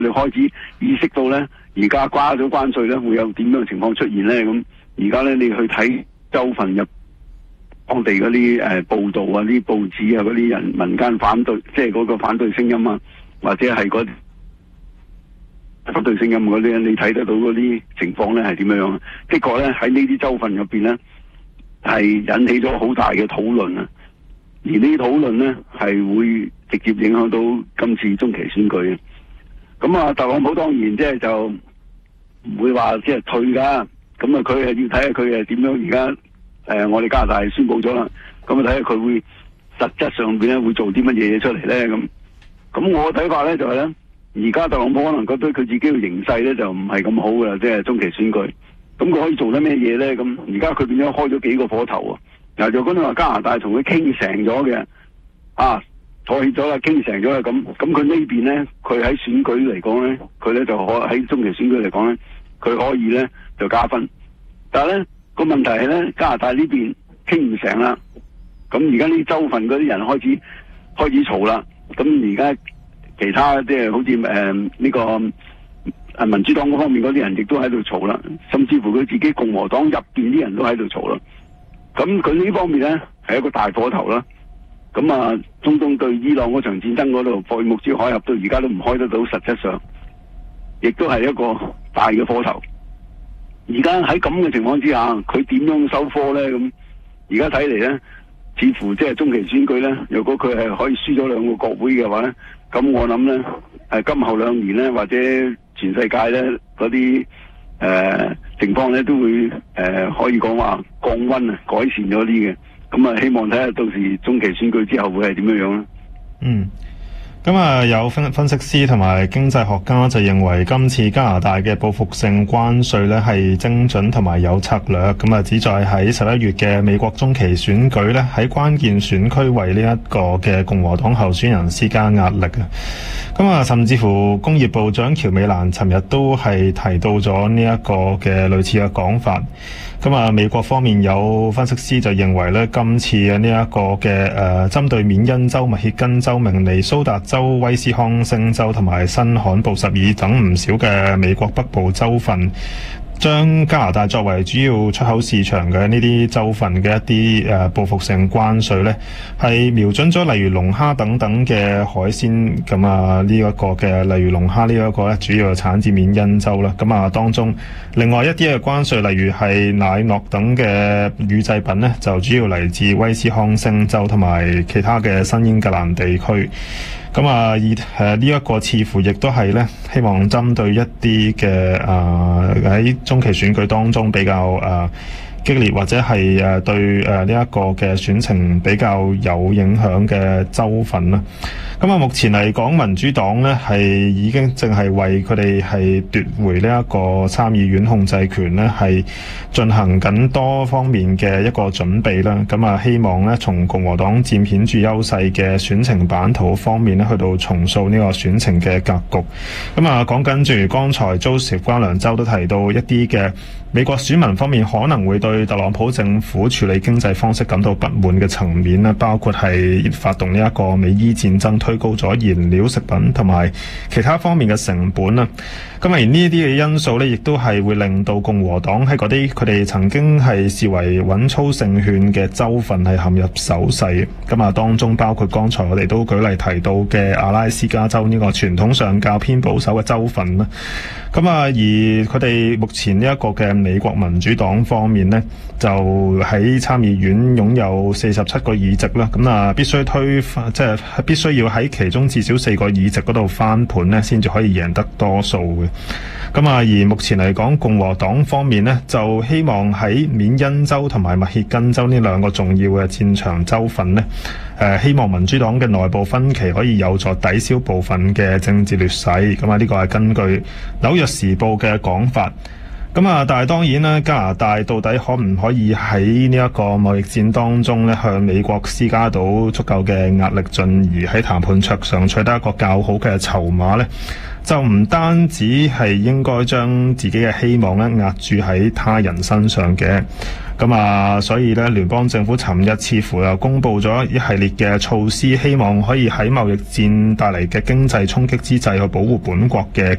你開始意識到咧，而家加咗關稅咧，會有點樣嘅情況出現咧？咁而家咧，你去睇州份入當地嗰啲報道啊、啲報紙啊、嗰啲人民間反對，即係嗰個反對聲音啊，或者係嗰反對聲音嗰啲，你睇得到嗰啲情況咧係點樣？的確咧喺呢啲州份入邊咧，係引起咗好大嘅討論啊！而呢啲討論咧係會直接影響到今次中期選舉嘅。咁啊，特朗普當然即係就唔會話即係退噶，咁啊佢係要睇下佢係點樣。而家我哋加拿大宣布咗啦，咁啊睇下佢會實質上邊咧會做啲乜嘢出嚟咧。咁我嘅睇法咧就係咧，而家特朗普可能覺得佢自己嘅形勢咧就唔係咁好噶啦，即係中期選舉。咁佢可以做得咩嘢咧？咁而家佢變咗開咗幾個火頭啊！嗱，就講到話加拿大同佢傾成咗嘅，妥協咗啦，傾成咗啦，咁佢呢邊咧，佢喺選舉嚟講咧，佢咧就可喺中期選舉嚟講咧，佢可以咧就加分。但係咧個問題係咧，加拿大呢邊傾唔成啦，咁而家呢州份嗰啲人開始嘈啦，咁而家其他即係好似呢個民主黨嗰方面嗰啲人亦都喺度嘈啦，甚至乎佢自己共和黨入邊啲人都喺度嘈啦。咁佢呢方面咧係一個大火頭啦。咁啊，中東對伊朗嗰場戰爭嗰度，霍爾木茲海峽到而家都唔開得到，實質上亦都係一個大嘅火頭。而家喺咁嘅情況之下，佢點樣收科咧？咁而家睇嚟咧，似乎即係中期選舉咧，如果佢係可以輸咗2個國會嘅話咧，咁我諗咧，今後2年咧，或者全世界咧嗰啲情況咧，都會可以講話降溫啊，改善咗啲嘅。咁啊，希望睇下到時中期選舉之後會係點樣啦。 咁啊，有分析師同埋經濟學家就認為今次加拿大嘅報復性關稅咧係精準同埋有策略，咁啊旨在喺11月嘅美國中期選舉咧喺關鍵選區為呢一個嘅共和黨候選人施加壓力啊。咁啊，甚至乎工業部長喬美蘭尋日都係提到咗呢一個嘅類似嘅講法。咁啊，美國方面有分析師就認為咧，今次嘅呢一個嘅針對緬因州、密歇根州、明尼蘇達州、威斯康星州同埋新罕布什爾等唔少嘅美國北部州份，將加拿大作為主要出口市場嘅呢啲州份嘅一啲報復性關稅咧，係瞄準咗例如龍蝦等等嘅海鮮。咁啊，呢一個嘅例如龍蝦呢一個咧，主要係產自緬因州啦。咁啊，當中另外一啲嘅關稅，例如係奶酪等嘅乳製品咧，就主要嚟自威斯康星州同埋其他嘅新英格蘭地區。咁啊，呢一個似乎亦都係咧，希望針對一啲嘅喺中期選舉當中比較激烈或者係對呢一個嘅選情比較有影響嘅州份啦。咁啊，目前嚟講，民主黨咧係已經淨係為佢哋係奪回呢一個參議院控制權咧，係進行緊多方面嘅一個準備啦。咁啊，希望咧從共和黨佔顯著優勢嘅選情版圖方面咧，去到重塑呢個選情嘅格局。咁啊，講緊正如剛才 Joseph 關良州都提到一啲嘅美國選民方面可能會對特朗普政府處理經濟方式感到不滿嘅層面咧，包括係發動呢一個美伊戰爭，推高咗燃料、食品同埋其他方面嘅成本啦。咁而呢啲嘅因素咧，亦都係會令到共和黨喺嗰啲佢哋曾經係視為穩操勝券嘅州份係陷入守勢。咁啊，當中包括剛才我哋都舉例提到嘅阿拉斯加州呢個傳統上較偏保守嘅州份啦。咁啊，而佢哋目前呢一個嘅美國民主黨方面呢，就喺參議院擁有47個議席啦。咁啊，必須要喺其中至少4個議席嗰度翻盤呢，先至可以贏得多數嘅。咁啊，而目前嚟講，共和黨方面呢，就希望喺緬因州同埋密歇根州呢2個重要嘅戰場州份呢，希望民主黨嘅內部分歧可以有助抵消部分嘅政治劣勢。咁啊，呢個係根據紐約時報嘅講法。咁啊，但係當然啦，加拿大到底可唔可以喺呢一個貿易戰當中咧，向美國施加到足夠嘅壓力，進而喺談判桌上取得一個較好嘅籌碼咧？就唔單止係應該將自己嘅希望咧壓注喺他人身上嘅。咁啊，所以咧，聯邦政府尋日似乎又公布咗一系列嘅措施，希望可以喺貿易戰帶嚟嘅經濟衝擊之際去保護本國嘅